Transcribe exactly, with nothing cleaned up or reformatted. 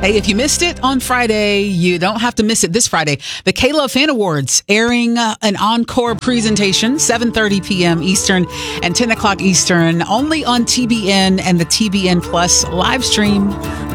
Hey, if you missed it on Friday, you don't have to miss it this Friday. The K-Love Fan Awards airing uh, an encore presentation, seven thirty p.m. Eastern and ten o'clock Eastern, only on T B N and the T B N Plus live stream.